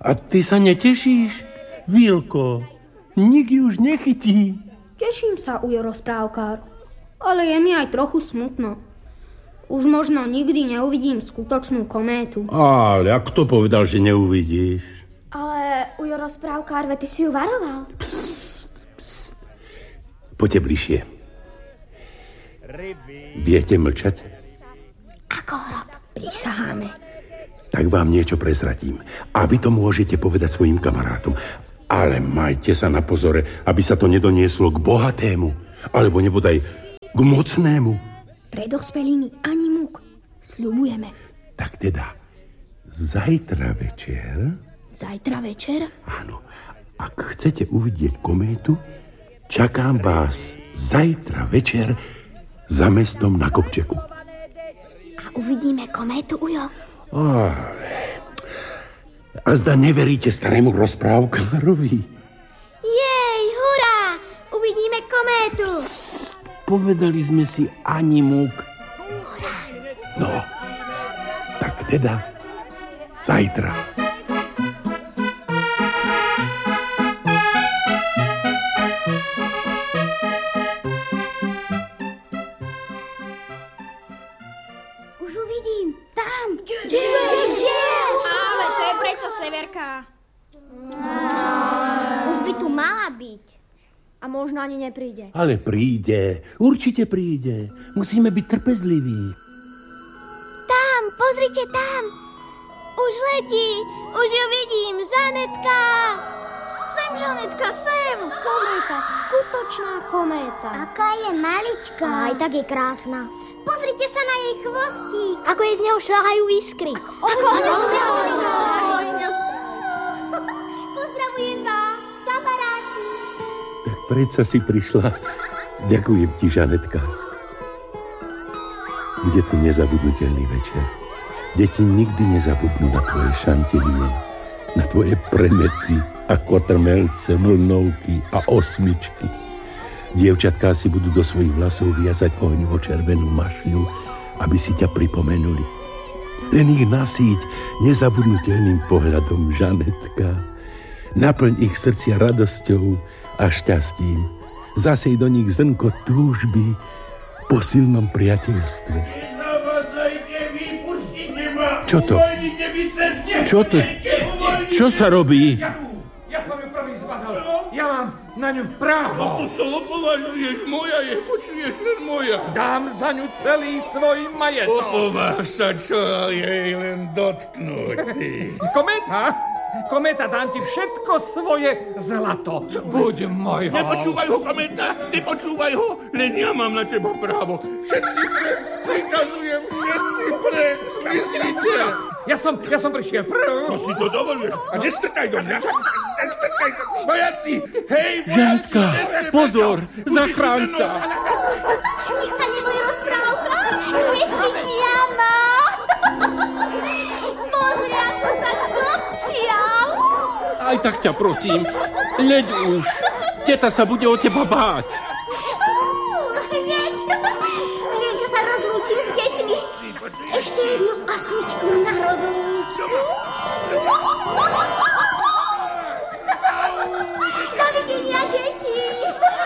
A ty sa netešíš? Vilko, nik ju už nechytí. Teším sa, ujo rozprávkár, ale je mi aj trochu smutno. Už možno nikdy neuvidím skutočnú kométu. Ale a kto povedal, že neuvidíš? Ale ujo rozprávkár, ty si ju varoval. Psst. Poďte bližšie. Viete mlčať? Ako hrob, prisaháme. Tak vám niečo prezradím. A vy to môžete povedať svojim kamarátom. Ale majte sa na pozore, aby sa to nedonieslo k bohatému, alebo nebodaj k mocnému. Pre dospelými ani múk. Sľubujeme. Tak teda, zajtra večer... Zajtra večer? Áno. Ak chcete uvidieť kométu, čakám vás zajtra večer za mestom na kopčeku. A uvidíme kométu, ujo? A zda neveríte starému rozprávkárovi? Jej, hurá! Uvidíme kométu. Povedali sme si ani múk. No, tak teda zajtra. Už uvidím. Tam. Kde? Ale to je preto severka. Už by tu mala byť. A možno ani nepríde. Ale príde, určite príde. Musíme byť trpezliví. Tam, pozrite tam. Už letí, už ju vidím, Žanetka. Sem, Žanetka, sem. Kométa, skutočná kométa. Aká je maličká. Aj tak je krásna. Pozrite sa na jej chvostík. Ako jej z neho šľahajú iskry. Pozdravujem vás, kamaráti. Tak predsa si prišla. Ďakujem ti, Žanetka. Bude tu nezabudnutelný večer. Deti nikdy nezabudnú na tvoje šantilie, na tvoje premety a kotrmelce, vlnovky a osmičky. Dievčatká si budú do svojich vlasov viazať ohňovo červenú mašľu, aby si ťa pripomenuli. Len ich nasýť nezabudnutelným pohľadom, Žanetka. Naplň ich srdcia radosťou a šťastím. Zasej do nich zrnko túžby po silnom priateľstve. Čo to? Čo to? Čo sa robí? Ja som ju prvý zbadal. Ja mám na ňu právo. No to sa opovažuješ, moja je, počuješ, len moja. Dám za ňu celý svoj majetok. Opováž sa, čo jej len dotknúť, ty. Kométa, dám ti všetko svoje zlato. Buď mojho. Nepočúvaj ho, Kométa, nepočúvaj ho, len ja mám na teba právo. Všetci preč, prikazujem, všetci preč, myslíte? Ja som prišiel prv. Čo si to dovoluješ? A nestrkaj do mňa. Nestrkaj do mňa. Vojaci, hej, vojaci. Žanetka, pozor, zachráň sa. Nech sa neboj rozprávka. Nechytia ma. Pozri, ako sa kopčial. Aj tak ťa prosím, leď už. Teta sa bude o teba báť. Hneď, čo sa rozlúčim s deťmi. Ešte jednu osmičku na rozlúčku.